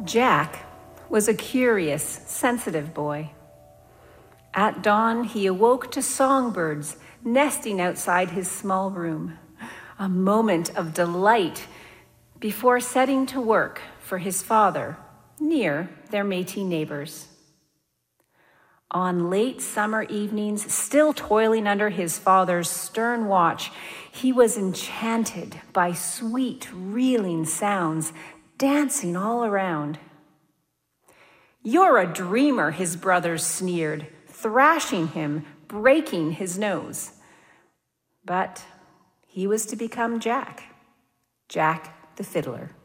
Jack was a curious, sensitive boy. At dawn, he awoke to songbirds nesting outside his small room, a moment of delight before setting to work for his father near their Métis neighbors. On late summer evenings, still toiling under his father's stern watch, he was enchanted by sweet, reeling sounds dancing all around. "You're a dreamer," his brothers sneered, thrashing him, breaking his nose. But he was to become Jack the fiddler.